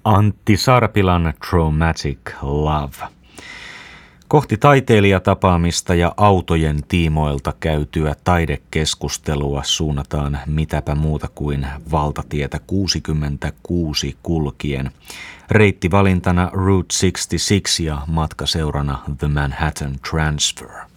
Antti Sarpilan Traumatic Love. Kohti taiteilijatapaamista ja autojen tiimoilta käytyä taidekeskustelua suunnataan mitäpä muuta kuin valtatietä 66 kulkien. Reittivalintana Route 66 ja matkaseurana The Manhattan Transfer.